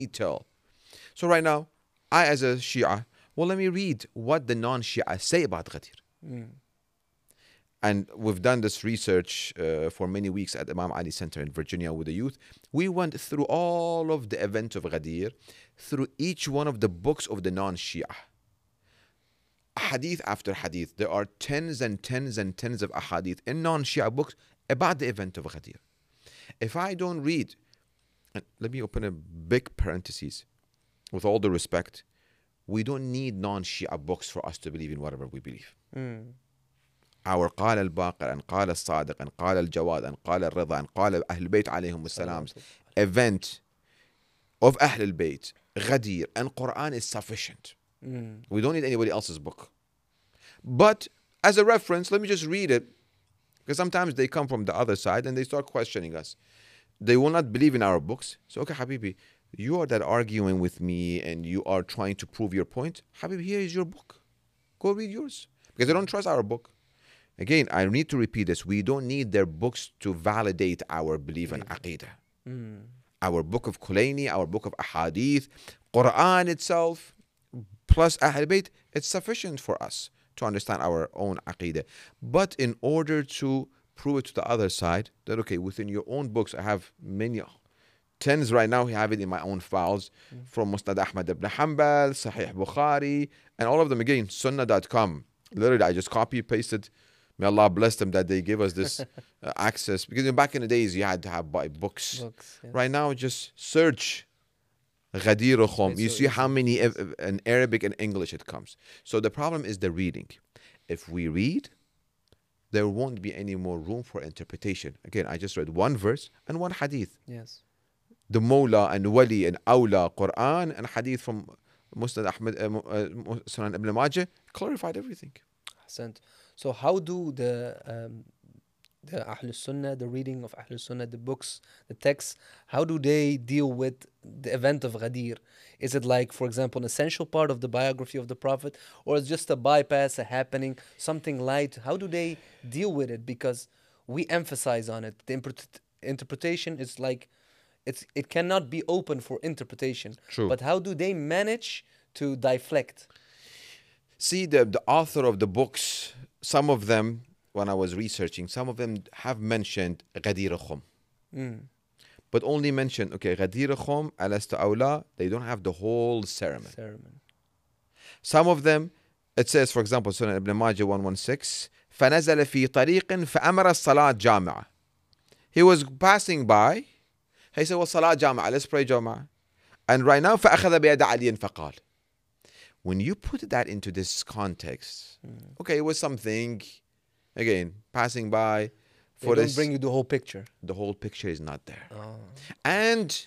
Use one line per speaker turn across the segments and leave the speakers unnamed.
detail. So right now, I as a Shia, well, let me read what the non-Shia say about Ghadir. And we've done this research for many weeks at Imam Ali Center in Virginia with the youth. We went through all of the events of Ghadir, through each one of the books of the non-Shia. Hadith after hadith. There are tens and tens and tens of ahadith in non-Shia books about the event of Ghadir. If I don't read, and let me open a big parenthesis, with all the respect, we don't need non-Shia books for us to believe in whatever we believe. Our قال الباقر and قال الصادق and قال الجواد and قال الرضا and قال أهل البيت عليهم السلام event of Ahl al-Bayt, Ghadir, and Quran is sufficient. We don't need anybody else's book. But as a reference, let me just read it, because sometimes they come from the other side and they start questioning us. They will not believe in our books. So, okay, Habibi, you are that arguing with me and you are trying to prove your point. Habibi, here is your book. Go read yours. Because they don't trust our book. Again, I need to repeat this. We don't need their books to validate our belief in Aqidah. Our book of Kulaini, our book of Ahadith, Quran itself, plus Ahl Bayt, it's sufficient for us to understand our own Aqidah. But in order to prove it to the other side, that okay, within your own books, I have many, tens right now, I have it in my own files, from Musnad Ahmad ibn Hanbal, Sahih Bukhari, and all of them, again, sunnah.com. Literally, I just copy, pasted. May Allah bless them that they give us this access. Because back in the days, you had to buy books.
Yes.
Right now, just search Ghadir Khum. You see how many in Arabic and English it comes. So the problem is the reading. If we read, there won't be any more room for interpretation. Again, I just read one verse and one hadith.
Yes.
The Mawla and Wali and Awla, Quran and hadith from Musnad Ahmad, Sunan Ibn Majah clarified everything.
Ahsant. So how do the Ahl Sunnah, the reading of Ahl Sunnah, the books, the texts, how do they deal with the event of Ghadir? Is it like, for example, an essential part of the biography of the Prophet, or is just a bypass, a happening, something light? How do they deal with it? Because we emphasize on it. The interpretation is like, it cannot be open for interpretation.
True.
But how do they manage to deflect?
See, the author of the books, some of them, when I was researching, some of them have mentioned Ghadir Khum. But only mentioned, okay, Ghadir Khum, Alasta Awla, they don't have the whole ceremony. Some of them, it says, for example, Sunan Ibn Majah 116, فَنَزَلَ فِي طَرِيقٍ فَأَمَرَ الصَّلَاةِ جَامِعَةً. He was passing by, he said, well, Salat Jama'ah, let's pray Jama'ah. And right now, فَأَخَذَ بِيَدَ عَلِيٍّ فَقَالَ. When you put that into this context, okay, it was something, again, passing by.
They don't bring you the whole picture.
The whole picture is not there. And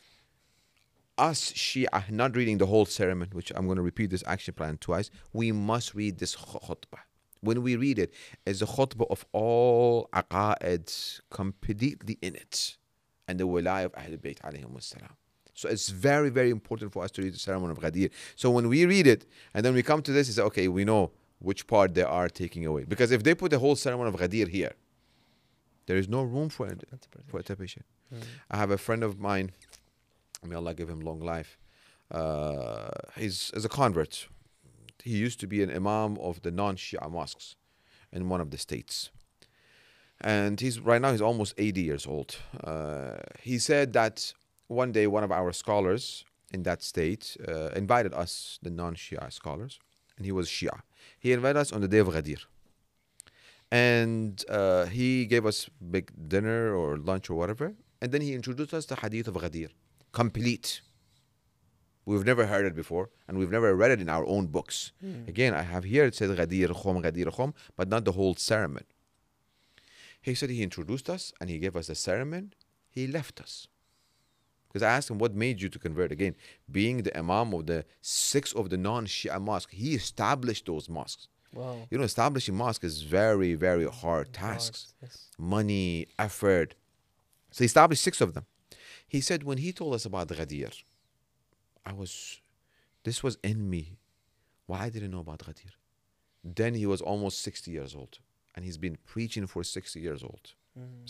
us Shia, not reading the whole sermon, which I'm going to repeat this action plan twice, we must read this khutbah. When we read it, it's a khutbah of all aqa'id completely in it. And the wilayah of Ahl Bayt alayhim salam. So it's very, very important for us to read the ceremony of Ghadir. So when we read it, and then we come to this, it's okay, we know which part they are taking away. Because if they put the whole ceremony of Ghadir here, there is no room for interpretation. I have a friend of mine, may Allah give him long life. He's as a convert. He used to be an imam of the non-Shia mosques in one of the states. And right now he's almost 80 years old. He said that one day one of our scholars in that state invited us, the non-Shia scholars, and he was Shia. He invited us on the day of Ghadir. And he gave us big dinner or lunch or whatever. And then he introduced us to Hadith of Ghadir. Complete. We've never heard it before. And we've never read it in our own books. Again, I have here, it says Ghadir Khum, but not the whole sermon. He said he introduced us and he gave us the sermon. He left us. Because I asked him, what made you to convert? Again, being the imam of the 6 of the non-Shia mosques, he established those mosques.
Wow.
You know, establishing mosques is very, very hard tasks.
Yes.
Money, effort. So he established 6 of them. He said when he told us about Ghadir, this was in me. Why I didn't know about Ghadir? Then he was almost 60 years old. And he's been preaching for 60 years old.